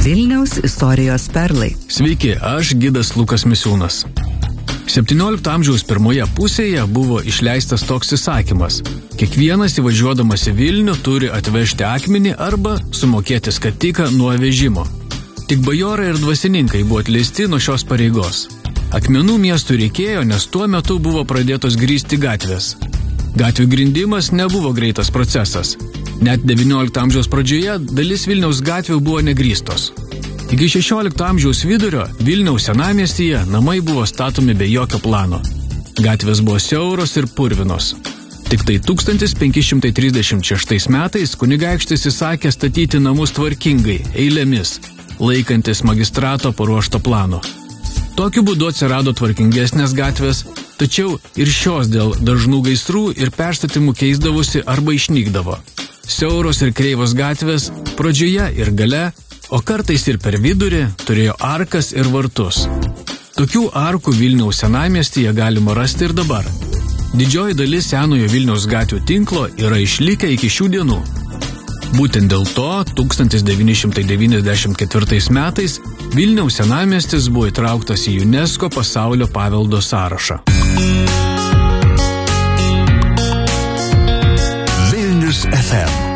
Vilniaus istorijos perlai. Sveiki, aš gidas Lukas Misiūnas. 17 amžiaus pirmoje pusėje buvo išleistas toks įsakymas. Kiekvienas įvažiuodamas į Vilnių turi atvežti akmenį arba sumokėti skatiką nuo vežimo. Tik bajorai ir dvasininkai buvo atleisti nuo šios pareigos. Akmenų miestui reikėjo, nes tuo metu buvo pradėtos grįsti gatvės. Gatvių grindimas nebuvo greitas procesas. Net 19 amžiaus pradžioje dalis Vilniaus gatvių buvo negrįstos. Iki 16 amžiaus vidurio Vilniaus senamiestyje namai buvo statomi be jokio plano. Gatvės buvo siauros ir purvinos. Tik tai 1536 metais kunigaikštis įsakė statyti namus tvarkingai, eilėmis, laikantis magistrato paruošto plano. Tokiu būdu atsirado tvarkingesnės gatvės, tačiau ir šios dėl dažnų gaisrų ir perstatymų keisdavosi arba išnykdavo. Siauros ir kreivos gatvės pradžioje ir gale, o kartais ir per vidurį turėjo arkas ir vartus. Tokių arkų Vilniaus senamiestyje galima rasti ir dabar. Didžioji dalis senojo Vilniaus gatvių tinklo yra išlikę iki šių dienų. Būtent dėl to 1994 metais Vilniaus senamiestis buvo įtrauktas į UNESCO pasaulio paveldo sąrašą. Vilnius FM.